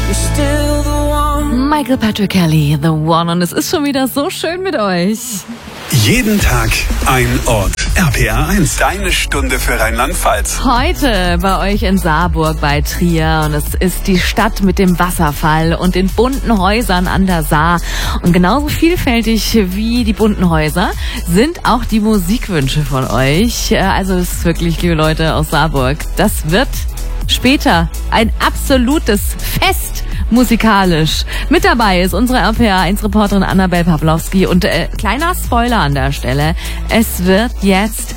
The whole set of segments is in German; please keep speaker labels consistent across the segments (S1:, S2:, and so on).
S1: Michael Patrick Kelly, The One. Und es ist schon wieder so schön mit euch.
S2: Jeden Tag ein Ort. RPR 1, deine Stunde für Rheinland-Pfalz.
S1: Heute bei euch in Saarburg bei Trier. Und es ist die Stadt mit dem Wasserfall und den bunten Häusern an der Saar. Und genauso vielfältig wie die bunten Häuser sind auch die Musikwünsche von euch. Also es ist wirklich, liebe Leute aus Saarburg, das wird später ein absolutes Fest musikalisch. Mit dabei ist unsere RPR1-Reporterin Annabel Pawlowski und kleiner Spoiler an der Stelle, es wird jetzt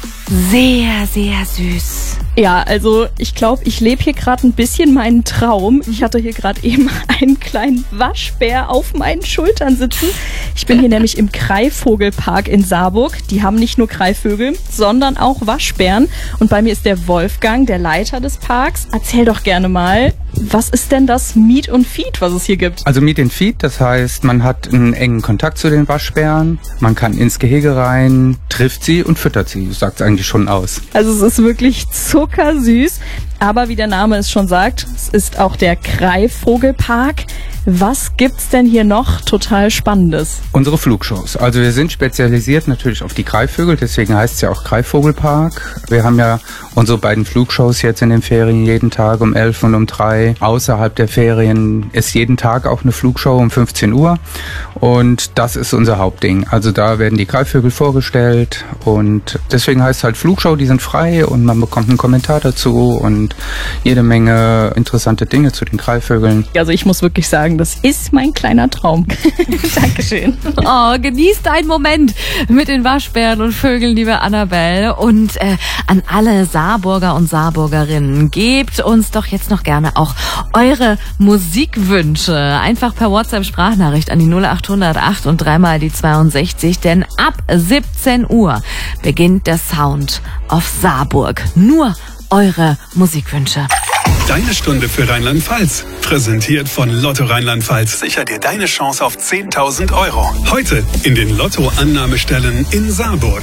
S1: sehr, sehr süß.
S3: Ja, also ich glaube, ich lebe hier gerade ein bisschen meinen Traum. Ich hatte hier gerade eben einen kleinen Waschbär auf meinen Schultern sitzen. Ich bin hier nämlich im Greifvogelpark in Saarburg. Die haben nicht nur Greifvögel, sondern auch Waschbären. Und bei mir ist der Wolfgang, der Leiter des Parks. Erzähl doch gerne mal, was ist denn das Meet and Feed, was es hier gibt?
S4: Also Meet and Feed, das heißt, man hat einen engen Kontakt zu den Waschbären. Man kann ins Gehege rein, trifft sie und füttert sie. Das sagt es eigentlich schon aus.
S3: Also es ist wirklich zuckersüß. Aber wie der Name es schon sagt, es ist auch der Greifvogelpark. Was gibt's denn hier noch total Spannendes?
S4: Unsere Flugshows. Also wir sind spezialisiert natürlich auf die Greifvögel, deswegen heißt es ja auch Greifvogelpark. Wir haben ja unsere beiden Flugshows jetzt in den Ferien jeden Tag um 11 und um 3. Außerhalb der Ferien ist jeden Tag auch eine Flugshow um 15 Uhr und das ist unser Hauptding. Also da werden die Greifvögel vorgestellt und deswegen heißt es halt Flugshow, die sind frei und man bekommt einen Kommentar dazu und jede Menge interessante Dinge zu den Greifvögeln.
S3: Also ich muss wirklich sagen, das ist mein kleiner Traum. Dankeschön.
S1: Oh, genießt einen Moment mit den Waschbären und Vögeln, liebe Annabel. Und an alle Saarburger und Saarburgerinnen, gebt uns doch jetzt noch gerne auch eure Musikwünsche. Einfach per WhatsApp-Sprachnachricht an die 0800 und 3 die 62. Denn ab 17 Uhr beginnt der Sound of Saarburg. Nur eure Musikwünsche.
S2: Deine Stunde für Rheinland-Pfalz. Präsentiert von Lotto Rheinland-Pfalz. Sicher dir deine Chance auf 10.000 Euro. Heute in den Lotto-Annahmestellen in Saarburg.